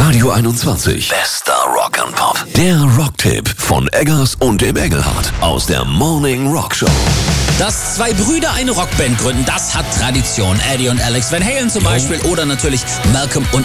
Radio 21. Bester Rock and Pop. Der Rocktipp von Eggers und dem Engelhardt aus der Morning Rock Show. Dass zwei Brüder eine Rockband gründen, das hat Tradition. Eddie und Alex Van Halen zum Beispiel oder natürlich Malcolm und